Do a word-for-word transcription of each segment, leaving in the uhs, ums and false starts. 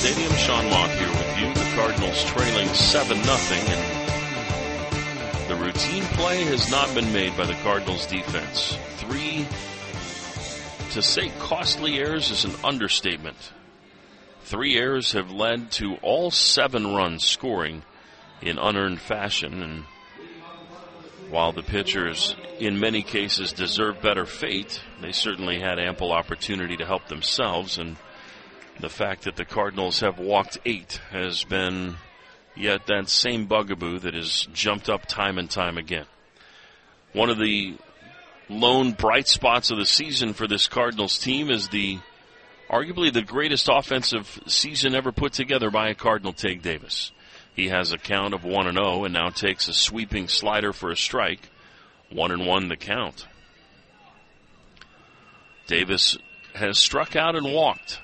Stadium. Sean Mott here with you. The Cardinals trailing seven nothing, and the routine play has not been made by the Cardinals defense. Three, to say costly errors is an understatement. Three errors have led to all seven runs scoring in unearned fashion, and while the pitchers in many cases deserve better fate, they certainly had ample opportunity to help themselves, and the fact that the Cardinals have walked eight has been yet that same bugaboo that has jumped up time and time again. One of the lone bright spots of the season for this Cardinals team is the arguably the greatest offensive season ever put together by a Cardinal, Tage Davis. He has a count of one and oh and now takes a sweeping slider for a strike. one and one the count. Davis has struck out and walked.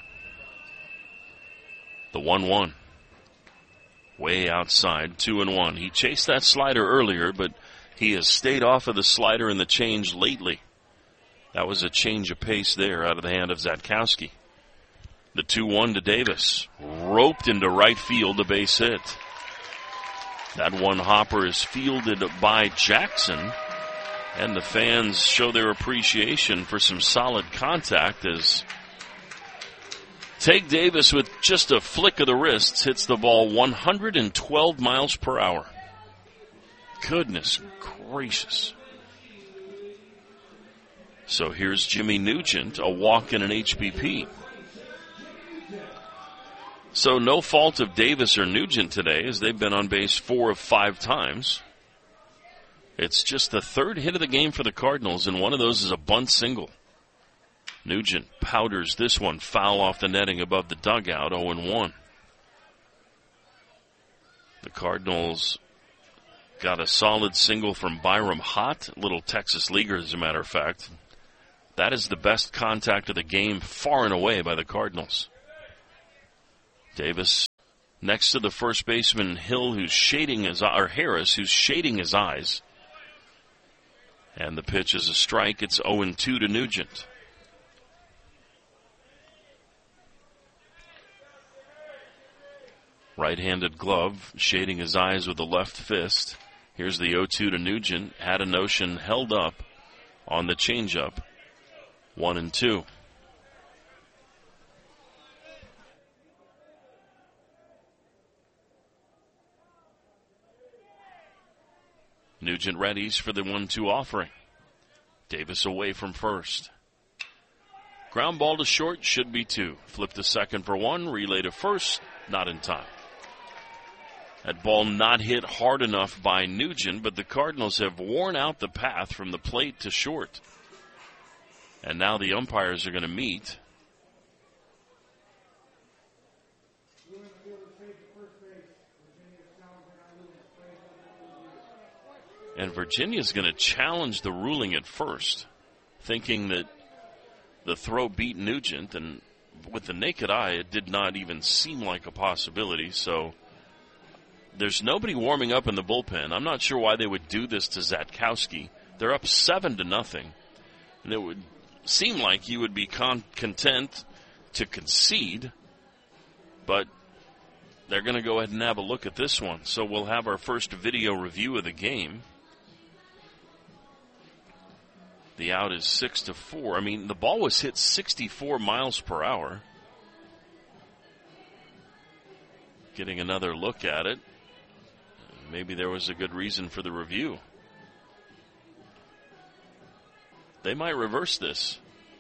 The one one. Way outside, two and one. He chased that slider earlier, but he has stayed off of the slider and the change lately. That was a change of pace there out of the hand of Zatkowski. The two one to Davis. Roped into right field, a base hit. That one hopper is fielded by Jackson, and the fans show their appreciation for some solid contact as Tage Davis, with just a flick of the wrists, hits the ball one hundred twelve miles per hour. Goodness gracious. So here's Jimmy Nugent, a walk and an H B P. So no fault of Davis or Nugent today, as they've been on base four of five times. It's just the third hit of the game for the Cardinals, and one of those is a bunt single. Nugent powders this one foul off the netting above the dugout, oh and one. The Cardinals got a solid single from Byram Hott, little Texas leaguer as a matter of fact. That is the best contact of the game far and away by the Cardinals. Davis next to the first baseman Hill, who's shading his or Harris, who's shading his eyes. And the pitch is a strike. It's oh and two to Nugent. Right-handed glove, shading his eyes with the left fist. Here's the oh two to Nugent. Had a notion held up on the changeup. One and two. Nugent readies for the one two offering. Davis away from first. Ground ball to short, should be two. Flip to second for one, relay to first, not in time. That ball not hit hard enough by Nugent, but the Cardinals have worn out the path from the plate to short. And now the umpires are going to meet. And Virginia's going to challenge the ruling at first, thinking that the throw beat Nugent, and with the naked eye, it did not even seem like a possibility. So there's nobody warming up in the bullpen. I'm not sure why they would do this to Zatkowski. They're up seven to nothing, and it would seem like you would be con- content to concede, but they're going to go ahead and have a look at this one. So we'll have our first video review of the game. The out is six to four. I mean, the ball was hit sixty-four miles per hour. Getting another look at it. Maybe there was a good reason for the review. They might reverse this.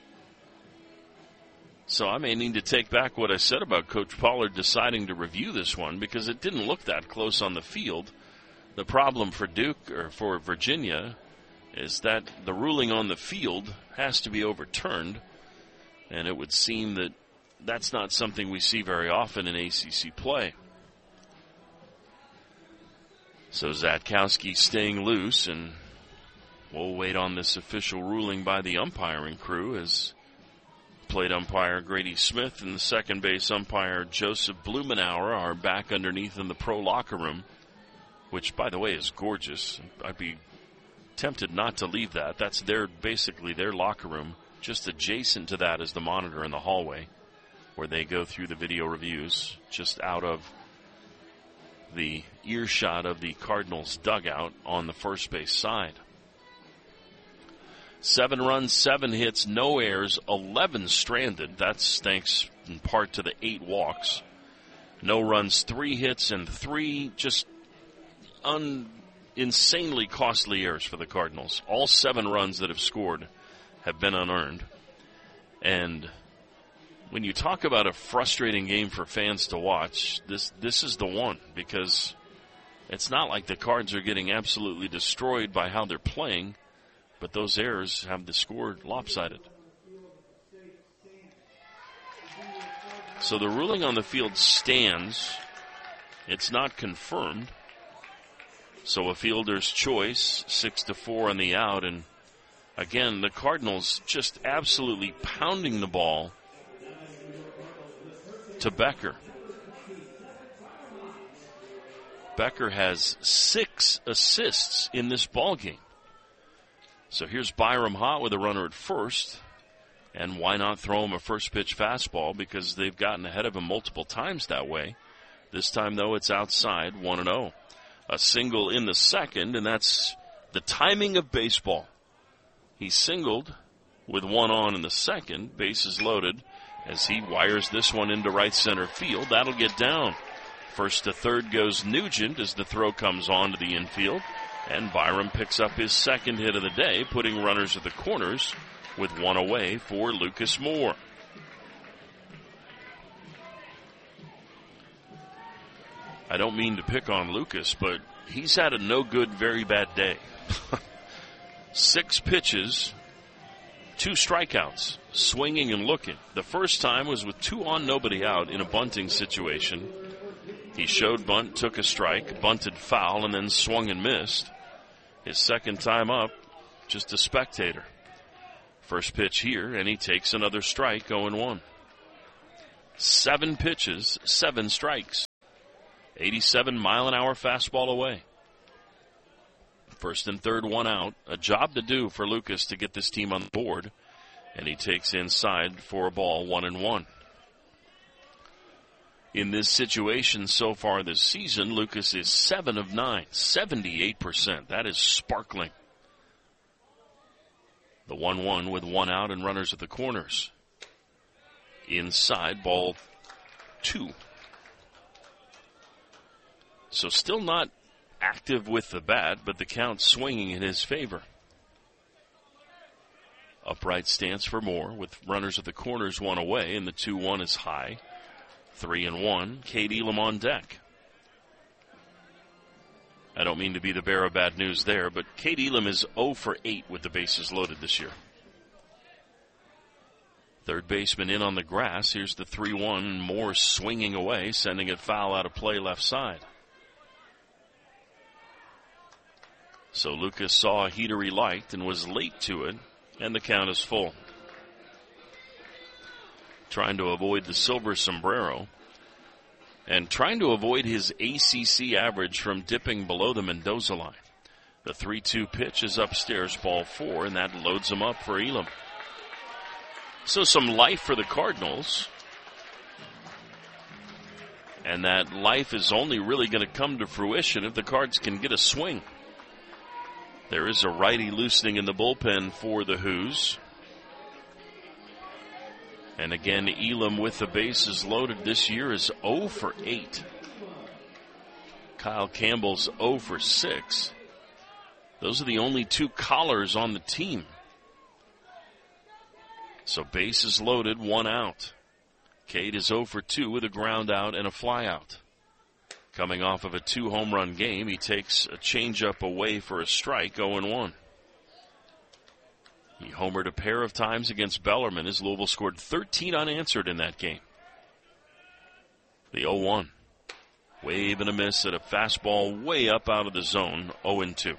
So I may need to take back what I said about Coach Pollard deciding to review this one, because it didn't look that close on the field. The problem for Duke, or for Virginia, is that the ruling on the field has to be overturned, and it would seem that that's not something we see very often in A C C play. So Zatkowski staying loose, and we'll wait on this official ruling by the umpiring crew, as plate umpire Grady Smith and the second base umpire Joseph Blumenauer are back underneath in the pro locker room, which, by the way, is gorgeous. I'd be tempted not to leave that. That's their basically their locker room. Just adjacent to that is the monitor in the hallway. where they go through the video reviews, just out of the earshot of the Cardinals dugout on the first base side. Seven runs, seven hits, no errors, eleven stranded. That's thanks in part to the eight walks. No runs, three hits, and three just un, insanely costly errors for the Cardinals. All seven runs that have scored have been unearned. And when you talk about a frustrating game for fans to watch, this this is the one, because it's not like the Cards are getting absolutely destroyed by how they're playing, but those errors have the score lopsided. So the ruling on the field stands. It's not confirmed. So a fielder's choice, six to four on the out, and again, the Cardinals just absolutely pounding the ball to Becker. Becker has six assists in this ballgame. So here's Byram Hott with a runner at first. And why not throw him a first pitch fastball, because they've gotten ahead of him multiple times that way. This time, though, it's outside, one and oh. A single in the second, and that's the timing of baseball. He singled with one on in the second, bases loaded, as he wires this one into right center field. That'll get down. First to third goes Nugent as the throw comes on to the infield, and Byram picks up his second hit of the day, putting runners at the corners with one away for Lucas Moore. I don't mean to pick on Lucas, but he's had a no good, very bad day. Six pitches, two strikeouts, swinging and looking. The first time was with two on, nobody out in a bunting situation. He showed bunt, took a strike, bunted foul, and then swung and missed. His second time up, just a spectator. First pitch here, and he takes another strike, oh and one. Seven pitches, seven strikes. eighty-seven mile an hour fastball away. First and third, one out. A job to do for Lucas to get this team on the board. And he takes inside for a ball, one and one. In this situation so far this season, Lucas is seven of nine, seventy-eight percent. That is sparkling. The one one with one out and runners at the corners. Inside, ball two. So still not active with the bat, but the count swinging in his favor. Upright stance for Moore with runners at the corners, one away, and the two one is high. Three and one. Cade Elam on deck. I don't mean to be the bearer of bad news there, but Cade Elam is oh for eight with the bases loaded this year. Third baseman in on the grass. Here's the three one. Moore swinging away, sending it foul out of play left side. So Lucas saw a heater he liked and was late to it, and the count is full. Trying to avoid the silver sombrero, and trying to avoid his A C C average from dipping below the Mendoza line. The three two pitch is upstairs, ball four, and that loads him up for Elam. So some life for the Cardinals. And that life is only really going to come to fruition if the Cards can get a swing. There is a righty loosening in the bullpen for the Who's. And again, Elam with the bases loaded this year is oh for eight. Kyle Campbell's oh for six. Those are the only two collars on the team. So bases loaded, one out. Cade is oh for two with a ground out and a fly out. Coming off of a two home run game, he takes a changeup away for a strike, oh and one. He homered a pair of times against Bellarmine as Louisville scored thirteen unanswered in that game. The oh one. Wave and a miss at a fastball way up out of the zone, oh and two.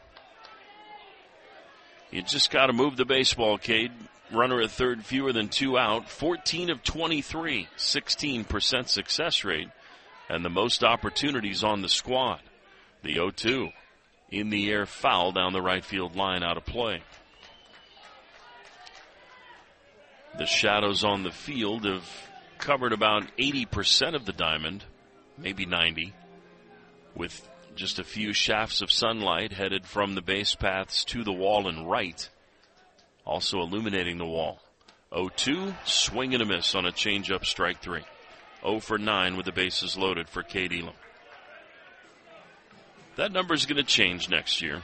You just got to move the baseball, Cade. Runner at third, fewer than two out. fourteen of twenty-three, sixteen percent success rate, and the most opportunities on the squad. The oh two. In the air, foul down the right field line, out of play. The shadows on the field have covered about eighty percent of the diamond, maybe ninety, with just a few shafts of sunlight headed from the base paths to the wall and right, also illuminating the wall. oh two, swing and a miss on a changeup, strike three. oh for nine with the bases loaded for Cade Elam. That number's going to change next year.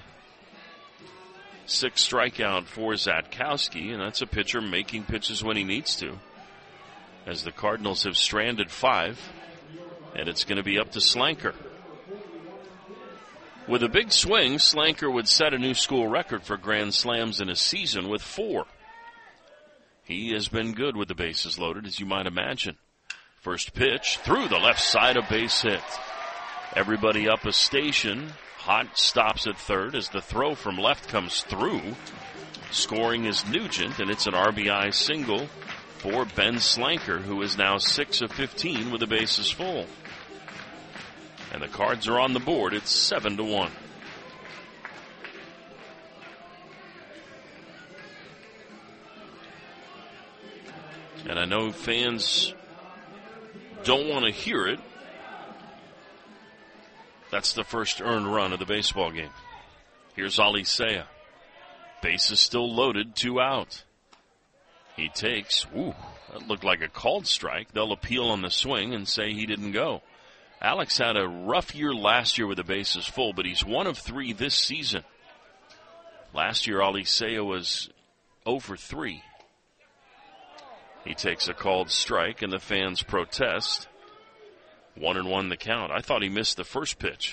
Six strikeout for Zatkowski, and that's a pitcher making pitches when he needs to, as the Cardinals have stranded five, and it's going to be up to Slanker. With a big swing, Slanker would set a new school record for grand slams in a season with four. He has been good with the bases loaded, as you might imagine. First pitch through the left side, a base hit. Everybody up a station. Hot stops at third as the throw from left comes through. Scoring is Nugent, and it's an R B I single for Ben Slanker, who is now six of fifteen with the bases full. And the Cards are on the board. It's seven to one. And I know fans don't want to hear it. That's the first earned run of the baseball game. Here's Alicea. Base is still loaded, two out. He takes, ooh, that looked like a called strike. They'll appeal on the swing and say he didn't go. Alex had a rough year last year with the bases full, but he's one of three this season. Last year, Alicea was oh for three. He takes a called strike, and the fans protest. One and one the count. I thought he missed the first pitch.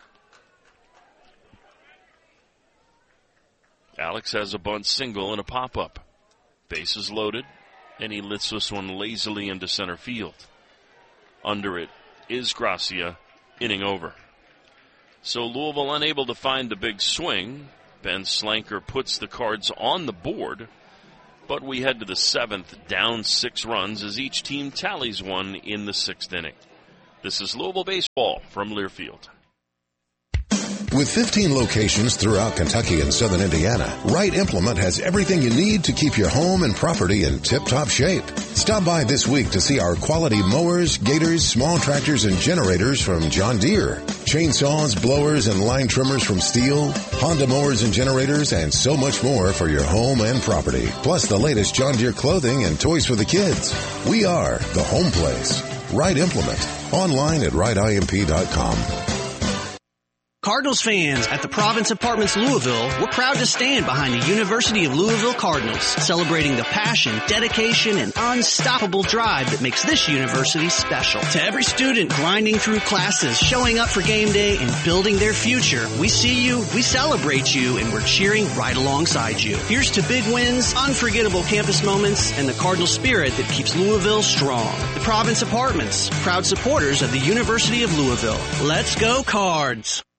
Alex has a bunt single and a pop-up. Bases loaded, and he lets this one lazily into center field. Under it is Gracia, inning over. So Louisville unable to find the big swing. Ben Slanker puts the Cards on the board. But we head to the seventh, down six runs as each team tallies one in the sixth inning. This is Louisville Baseball from Learfield. With fifteen locations throughout Kentucky and southern Indiana, Wright Implement has everything you need to keep your home and property in tip-top shape. Stop by this week to see our quality mowers, gators, small tractors, and generators from John Deere. Chainsaws, blowers, and line trimmers from Steel, Honda mowers and generators, and so much more for your home and property. Plus the latest John Deere clothing and toys for the kids. We are the home place. Wright Implement. Online at wright imp dot com. Cardinals fans, at the Province Apartments Louisville, we're proud to stand behind the University of Louisville Cardinals, celebrating the passion, dedication, and unstoppable drive that makes this university special. To every student grinding through classes, showing up for game day, and building their future, we see you, we celebrate you, and we're cheering right alongside you. Here's to big wins, unforgettable campus moments, and the Cardinal spirit that keeps Louisville strong. The Province Apartments, proud supporters of the University of Louisville. Let's go Cards!